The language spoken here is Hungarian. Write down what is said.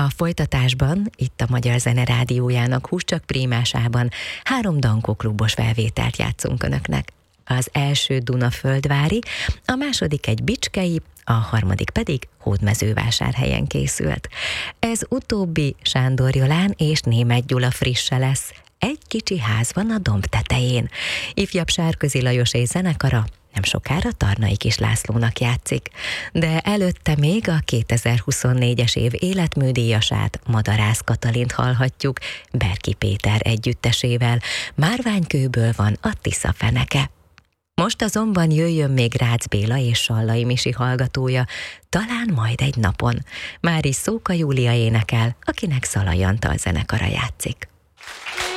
A folytatásban, itt a Magyar Zene Rádiójának Húscsak Prímásában 3 Dankó-klubos felvételt játszunk önöknek. Az első Dunaföldvári, a második egy bicskei, a harmadik pedig Hódmezővásárhelyen készült. Ez utóbbi Sándor Jolán és Németh Gyula frisse lesz. Egy kicsi ház van a domb tetején. Ifjabb Sárközi Lajos és zenekara nem sokára Tarnai Kis Lászlónak játszik. De előtte még a 2024-es év életműdíjasát, Madarász Katalint hallhatjuk Berki Péter együttesével. Márványkőből van a Tisza feneke. Most azonban jöjjön még Rácz Béla és Sallai Misi hallgatója, talán majd egy napon. Már is Szóka Júlia énekel, akinek Szalai Antal zenekara játszik.